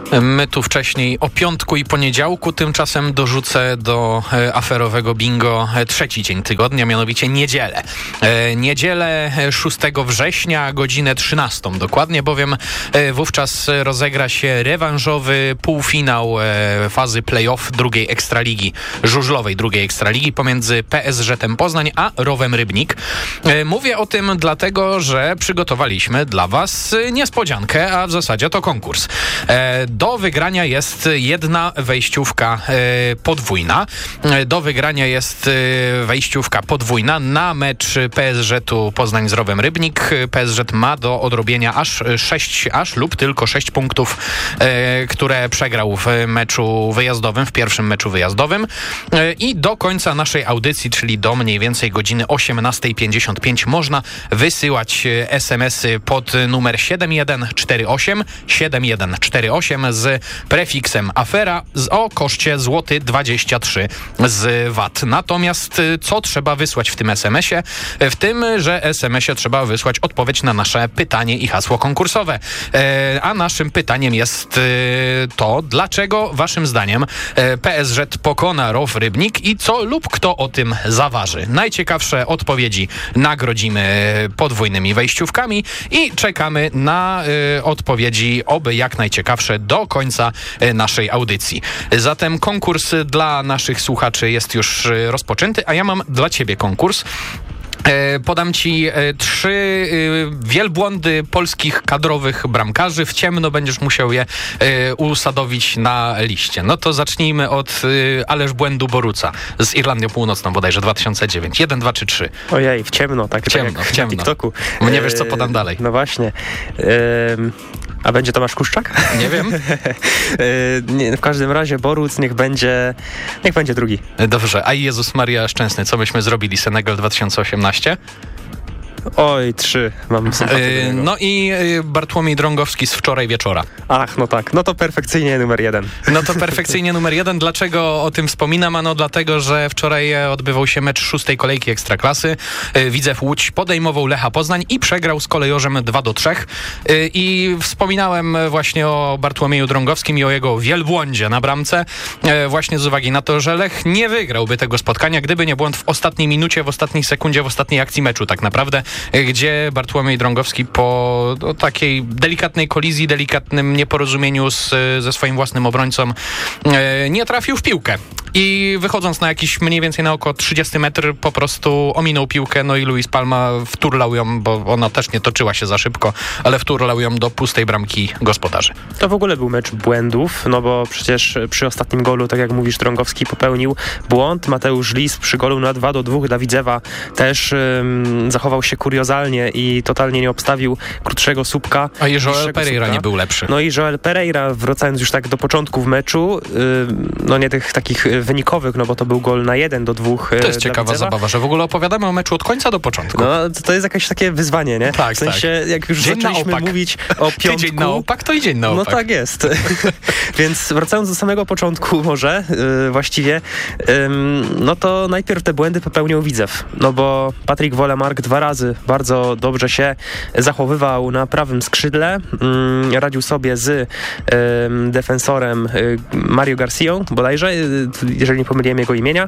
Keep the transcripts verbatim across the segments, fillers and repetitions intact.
My tu wcześniej o piątku i poniedziałku, tymczasem dorzucę do e, aferowego bingo e, trzeci dzień tygodnia, mianowicie niedzielę. E, niedzielę szóstego września, godzinę trzynastą dokładnie, bowiem e, wówczas rozegra się rewanżowy półfinał e, fazy play-off drugiej Ekstraligi, żużlowej drugiej Ekstraligi pomiędzy P S Z-em Poznań a Rowem Rybnik. E, mówię o tym dlatego, że przygotowaliśmy dla Was niespodziankę, a w zasadzie to konkurs. E, Do wygrania jest jedna wejściówka e, podwójna. Do wygrania jest e, wejściówka podwójna na mecz P S Z-u Poznań z Rowem Rybnik. P S Z ma do odrobienia aż sześć, aż lub tylko sześć punktów, e, które przegrał w meczu wyjazdowym, w pierwszym meczu wyjazdowym. E, I do końca naszej audycji, czyli do mniej więcej godziny osiemnasta pięćdziesiąt pięć, można wysyłać es em esy pod numer siedem jeden cztery osiem siedem jeden cztery osiem z prefiksem afera o koszcie złoty dwadzieścia trzy z V A T. Natomiast co trzeba wysłać w tym es em esie? W tym, że es em esie trzeba wysłać odpowiedź na nasze pytanie i hasło konkursowe. E, a naszym pytaniem jest e, to, dlaczego waszym zdaniem e, P S Z pokona Row Rybnik i co lub kto o tym zaważy. Najciekawsze odpowiedzi nagrodzimy podwójnymi wejściówkami i czekamy na e, odpowiedzi, oby jak najciekawsze, do końca naszej audycji. Zatem konkurs dla naszych słuchaczy jest już rozpoczęty, a ja mam dla ciebie konkurs. Podam ci trzy wielbłądy polskich kadrowych bramkarzy. W ciemno będziesz musiał je usadowić na liście. No to zacznijmy od Ależ Błędu Boruca z Irlandią Północną bodajże dwa tysiące dziewiąty. Jeden, dwa czy trzy? Ojej, w ciemno, tak, w ciemno, tak w ciemno. na TikToku. Nie wiesz, co podam dalej. No właśnie. Ehm, a będzie Tomasz Kuszczak? Nie wiem. Nie, w każdym razie Boruc niech będzie, niech będzie drugi. Dobrze, a Jezus Maria Szczęsny, co myśmy zrobili? Senegal dwa tysiące osiemnaście? Oj, trzy. Mam sympatię. Yy, no i yy, Bartłomiej Drągowski z Wczoraj Wieczora. Ach, no tak. No to perfekcyjnie numer jeden. No to perfekcyjnie numer jeden. Dlaczego o tym wspominam? Ano dlatego, że wczoraj odbywał się mecz szóstej kolejki Ekstraklasy. Yy, Widzew Łódź podejmował Lecha Poznań i przegrał z Kolejorzem dwa do trzech. Yy, I wspominałem właśnie o Bartłomieju Drągowskim i o jego wielbłądzie na bramce. Yy, właśnie z uwagi na to, że Lech nie wygrałby tego spotkania, gdyby nie błąd w ostatniej minucie, w ostatniej sekundzie, w ostatniej akcji meczu tak naprawdę, gdzie Bartłomiej Drągowski po no, takiej delikatnej kolizji, delikatnym nieporozumieniu z, ze swoim własnym obrońcą e, nie trafił w piłkę. I wychodząc na jakiś mniej więcej na około trzydziesty metr po prostu ominął piłkę, no i Luis Palma wturlał ją, bo ona też nie toczyła się za szybko, ale wturlał ją do pustej bramki gospodarzy. To w ogóle był mecz błędów, no bo przecież przy ostatnim golu, tak jak mówisz, Drągowski popełnił błąd. Mateusz Lis przy golu na dwa do dwóch dla Widzewa też ym, zachował się kuriozalnie i totalnie nie obstawił krótszego słupka. A i Joel Pereira słupka. Nie był lepszy. No i Joel Pereira, wracając już tak do początku w meczu, ym, no nie tych takich wynikowych, no bo to był gol na jeden do dwóch. To jest ciekawa Widzewa. Zabawa, że w ogóle opowiadamy o meczu od końca do początku. No to, to jest jakieś takie wyzwanie, nie? Tak, w sensie, tak. jak już dzień zaczęliśmy mówić o piątku... Tydzień na opak, to i dzień na opak. No tak jest. Więc wracając do samego początku może yy, właściwie, yy, no to najpierw te błędy popełnił Widzew. No bo Patryk Wolemark dwa razy bardzo dobrze się zachowywał na prawym skrzydle. Yy, radził sobie z yy, defensorem yy, Mario Garcją bodajże, yy, jeżeli nie pomyliłem jego imienia.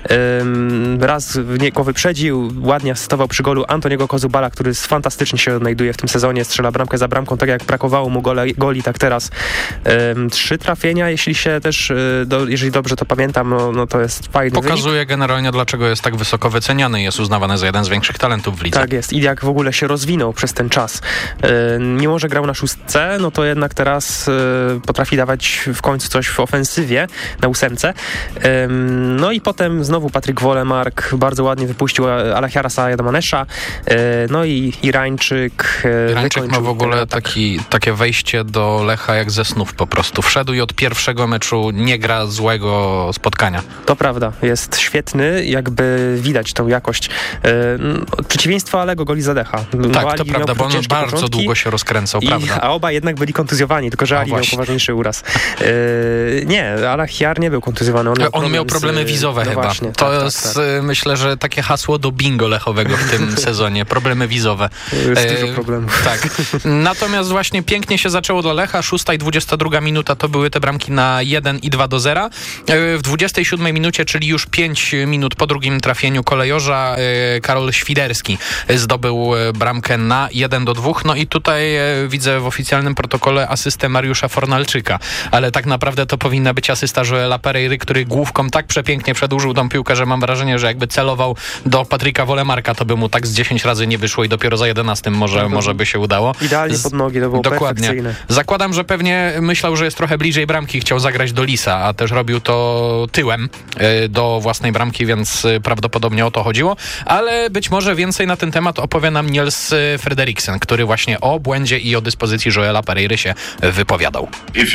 Yy, raz go wyprzedził, ładnie asystował przy golu Antoniego Kozubala, który fantastycznie się odnajduje w tym sezonie, strzela bramkę za bramką, tak jak brakowało mu gole, goli, tak teraz. Yy, trzy trafienia, jeśli się też, yy, do, jeżeli dobrze to pamiętam, no, no to jest fajny Pokazuje wynik. generalnie, dlaczego jest tak wysoko wyceniany i jest uznawany za jeden z większych talentów w lidze. Tak jest. I jak w ogóle się rozwinął przez ten czas. Yy, mimo, że grał na szóstce, no to jednak teraz yy, potrafi dawać w końcu coś w ofensywie, na ósemce. Yy, no i potem znowu Patryk Wolemark bardzo ładnie wypuścił Alachiarasa Jadamanesza, yy, no i Irańczyk yy, Irańczyk ma w ogóle taki, takie wejście do Lecha jak ze snów po prostu. Wszedł i od pierwszego meczu nie gra złego spotkania. To prawda. Jest świetny, jakby widać tą jakość. Yy, przeciwieństwo Alego Golizadecha. Tak, to prawda, bo on bardzo długo się rozkręcał, i, prawda? A obaj jednak byli kontuzjowani, tylko że A Ali właśnie. miał poważniejszy uraz. Yy, nie, Alachiar nie był kontuzjowany. On miał, on problem miał problemy z, wizowe no chyba. Właśnie, to tak, jest, tak, tak. myślę, że takie hasło do bingo lechowego w tym sezonie. Problemy wizowe. Jest dużo problemów. Tak. Natomiast właśnie pięknie się zaczęło dla Lecha. Szósta i dwudziesta druga minuta to był były te bramki na jeden i dwa do zera. W dwudziestej siódmej minucie, czyli już pięć minut po drugim trafieniu kolejorza, Karol Świderski zdobył bramkę na jeden do dwóch. No i tutaj widzę w oficjalnym protokole asystę Mariusza Fornalczyka, ale tak naprawdę to powinna być asysta Joela Pereiry, który główką tak przepięknie przedłużył tą piłkę, że mam wrażenie, że jakby celował do Patryka Wolemarka, to by mu tak z dziesięć razy nie wyszło i dopiero za jedenastym może, no może by się udało. Idealnie pod nogi, to było Dokładnie. perfekcyjne. Zakładam, że pewnie myślał, że jest trochę bliżej bramki, chciał zagrać do Lisa, a też robił to tyłem do własnej bramki, więc prawdopodobnie o to chodziło, ale być może więcej na ten temat opowie nam Niels Frederiksen, który właśnie o błędzie i o dyspozycji Joela Pereiry się wypowiadał.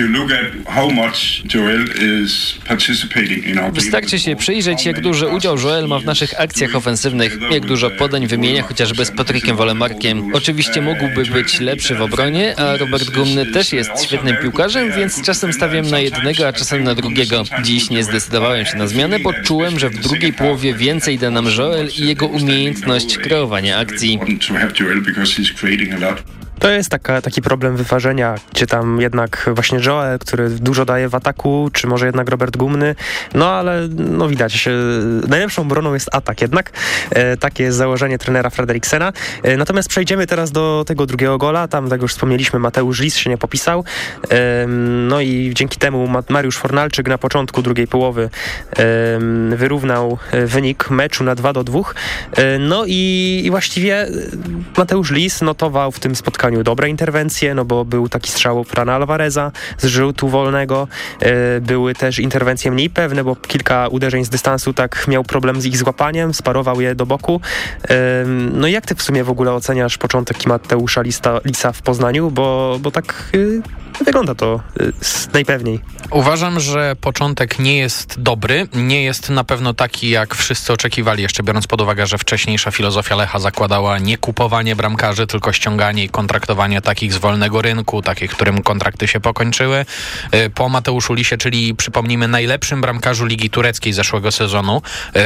Wystarczy się przyjrzeć, jak duży udział Joel ma w naszych akcjach ofensywnych, jak dużo podań wymienia chociażby z Patrykiem Wolemarkiem. Oczywiście mógłby być lepszy w obronie, a Robert Gumny też jest świetnym piłkarzem, więc czasem stawiam na jednego, a czasem na drugiego. Dziś nie zdecydowałem się na zmianę, bo czułem, że w drugiej połowie więcej da nam Joel i jego umiejętność kreowania akcji. To jest taka, taki problem wyważenia, gdzie tam jednak właśnie Joel, który dużo daje w ataku, czy może jednak Robert Gumny, no ale no widać, e, najlepszą obroną jest atak jednak. E, takie jest założenie trenera Frederiksena. E, natomiast przejdziemy teraz do tego drugiego gola, tam tak już wspomnieliśmy, Mateusz Lis się nie popisał. E, no i dzięki temu Mariusz Fornalczyk na początku drugiej połowy e, wyrównał wynik meczu na dwa do dwóch. E, no i, i właściwie Mateusz Lis notował w tym spotkaniu dobre interwencje, no bo był taki strzał Frana Alvareza z rzutu wolnego. E, były też interwencje mniej pewne, bo kilka uderzeń z dystansu tak miał problem z ich złapaniem, sparował je do boku. E, no i jak ty w sumie w ogóle oceniasz początek Mateusza Lista, Lisa w Poznaniu, bo, bo tak y, wygląda to y, najpewniej. Uważam, że początek nie jest dobry, nie jest na pewno taki, jak wszyscy oczekiwali, jeszcze biorąc pod uwagę, że wcześniejsza filozofia Lecha zakładała nie kupowanie bramkarzy, tylko ściąganie i kontraktowanie takich z wolnego rynku, takich, którym kontrakty się pokończyły. Po Mateuszu Lisie, czyli przypomnijmy najlepszym bramkarzu Ligi Tureckiej zeszłego sezonu,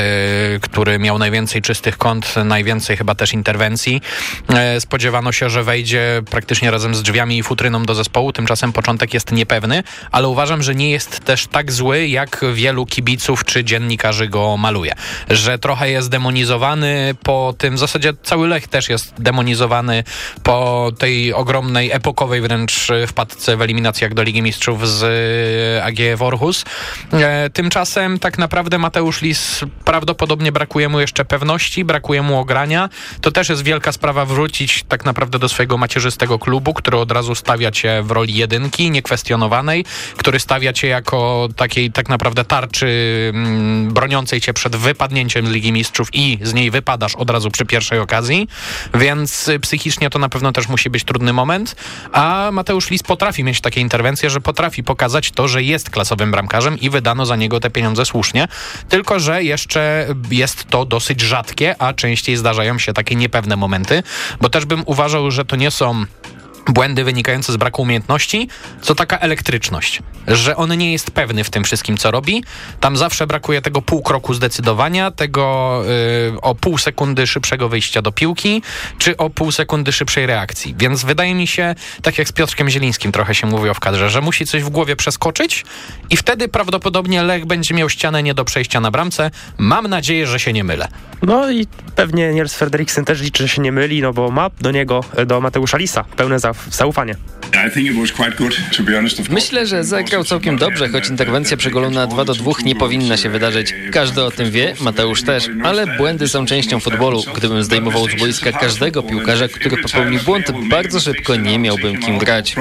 który miał najwięcej czystych kąt, najwięcej chyba też interwencji. Spodziewano się, że wejdzie praktycznie razem z drzwiami i futryną do zespołu, tymczasem początek jest niepewny, ale uważam, że nie jest też tak zły, jak wielu kibiców czy dziennikarzy go maluje. Że trochę jest demonizowany po tym, w zasadzie cały Lech też jest demonizowany po tej ogromnej, epokowej wręcz wpadce w eliminacjach do Ligi Mistrzów z A G F Aarhus. Tymczasem tak naprawdę Mateusz Lis prawdopodobnie brakuje mu jeszcze pewności, brakuje mu ogrania. To też jest wielka sprawa wrócić tak naprawdę do swojego macierzystego klubu, który od razu stawia cię w roli jedynki, niekwestionowanej, który stawia cię jako takiej tak naprawdę tarczy mm, broniącej cię przed wypadnięciem z Ligi Mistrzów i z niej wypadasz od razu przy pierwszej okazji, więc psychicznie to na pewno też musi być trudny moment, a Mateusz Lis potrafi mieć takie interwencje, że potrafi pokazać to, że jest klasowym bramkarzem i wydano za niego te pieniądze słusznie, tylko że jeszcze jest to dosyć rzadkie, a częściej zdarzają się takie niepewne momenty, bo też bym uważał, że to nie są błędy wynikające z braku umiejętności, co taka elektryczność, że on nie jest pewny w tym wszystkim, co robi. Tam zawsze brakuje tego pół kroku zdecydowania, tego yy, o pół sekundy szybszego wyjścia do piłki, czy o pół sekundy szybszej reakcji. Więc wydaje mi się, tak jak z Piotrkiem Zielińskim trochę się mówiło w kadrze, że musi coś w głowie przeskoczyć i wtedy prawdopodobnie Lech będzie miał ścianę nie do przejścia na bramce. Mam nadzieję, że się nie mylę. No i pewnie Niels Frederiksen też liczy, że się nie myli, no bo ma do niego, do Mateusza Lisa pełne za zaufanie. Myślę, że zagrał całkiem dobrze, choć interwencja przy golu na dwa do dwóch nie powinna się wydarzyć. Każdy o tym wie, Mateusz też, ale błędy są częścią futbolu. Gdybym zdejmował z boiska każdego piłkarza, który popełni błąd, bardzo szybko nie miałbym kim grać.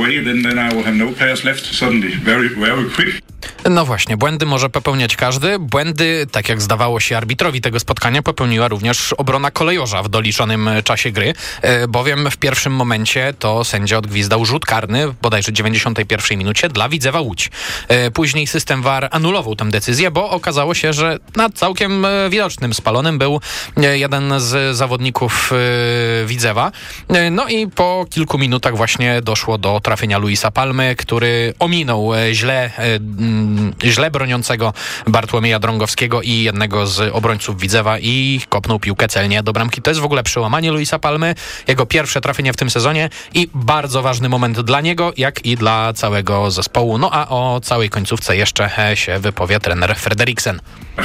No właśnie, błędy może popełniać każdy. Błędy, tak jak zdawało się arbitrowi tego spotkania, popełniła również obrona kolejorza w doliczonym czasie gry, bowiem w pierwszym momencie to sędzia odgwizdał rzut karny w bodajże dziewięćdziesiątej pierwszej minucie dla Widzewa Łódź. Później system V A R anulował tę decyzję, bo okazało się, że na całkiem widocznym spalonym był jeden z zawodników Widzewa. No i po kilku minutach właśnie doszło do trafienia Luisa Palmy, który ominął źle źle broniącego Bartłomieja Drągowskiego i jednego z obrońców Widzewa i kopnął piłkę celnie do bramki. To jest w ogóle przełamanie Luisa Palmy, jego pierwsze trafienie w tym sezonie i bardzo ważny moment dla niego, jak i dla całego zespołu. No a o całej końcówce jeszcze się wypowie trener Frederiksen.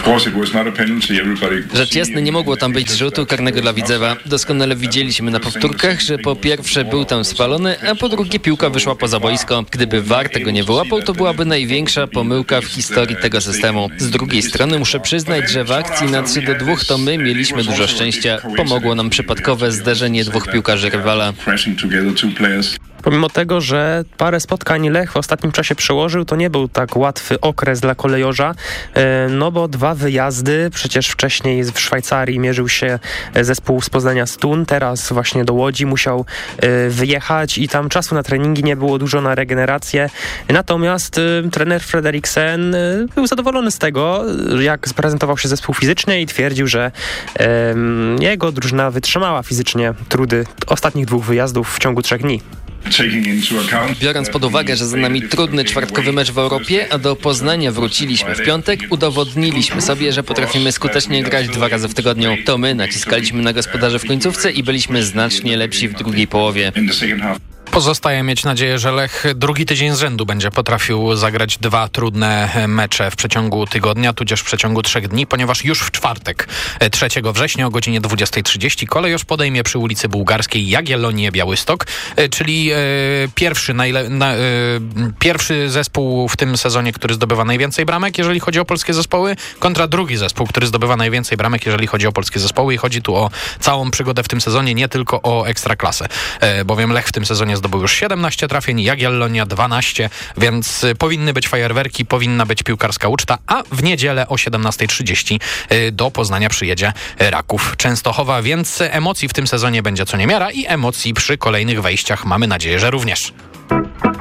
Rzecz jasna, nie mogło tam być rzutu karnego dla Widzewa. Doskonale widzieliśmy na powtórkach, że po pierwsze był tam spalony, a po drugie piłka wyszła poza boisko. Gdyby V A R tego nie wyłapał, to byłaby największa pomyłka w historii tego systemu. Z drugiej strony muszę przyznać, że w akcji na trzy do dwóch to my mieliśmy dużo szczęścia. Pomogło nam przypadkowe zderzenie dwóch piłkarzy rywala. Pomimo tego, że parę spotkań Lech w ostatnim czasie przełożył, to nie był tak łatwy okres dla kolejorza, no bo dwa wyjazdy, przecież wcześniej w Szwajcarii mierzył się zespół z Poznania Stun, teraz właśnie do Łodzi musiał wyjechać i tam czasu na treningi nie było dużo, na regenerację. Natomiast trener Frederiksen był zadowolony z tego, jak zaprezentował się zespół fizycznie i twierdził, że jego drużyna wytrzymała fizycznie trudy ostatnich dwóch wyjazdów w ciągu trzech dni. Biorąc pod uwagę, że za nami trudny czwartkowy mecz w Europie, a do Poznania wróciliśmy w piątek, udowodniliśmy sobie, że potrafimy skutecznie grać dwa razy w tygodniu. To my naciskaliśmy na gospodarzy w końcówce i byliśmy znacznie lepsi w drugiej połowie. Pozostaje mieć nadzieję, że Lech drugi tydzień z rzędu będzie potrafił zagrać dwa trudne mecze w przeciągu tygodnia, tudzież w przeciągu trzech dni, ponieważ już w czwartek, trzeciego września o godzinie dwudziestej trzydzieści kolejorz podejmie przy ulicy Bułgarskiej Jagiellonię Białystok, czyli e, pierwszy, najle- na, e, pierwszy zespół w tym sezonie, który zdobywa najwięcej bramek, jeżeli chodzi o polskie zespoły, kontra drugi zespół, który zdobywa najwięcej bramek, jeżeli chodzi o polskie zespoły i chodzi tu o całą przygodę w tym sezonie, nie tylko o ekstraklasę, e, bowiem Lech w tym sezonie zdobył już siedemnaście trafień, Jagiellonia dwanaście, więc powinny być fajerwerki, powinna być piłkarska uczta, a w niedzielę o siedemnastej trzydzieści do Poznania przyjedzie Raków Częstochowa, więc emocji w tym sezonie będzie co niemiara i emocji przy kolejnych wejściach mamy nadzieję, że również.